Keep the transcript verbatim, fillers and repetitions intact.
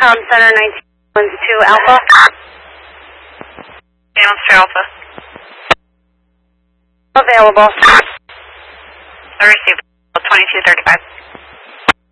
Com Center nineteen two Alpha. Channel two Alpha. Available. I received twenty-two thirty-five.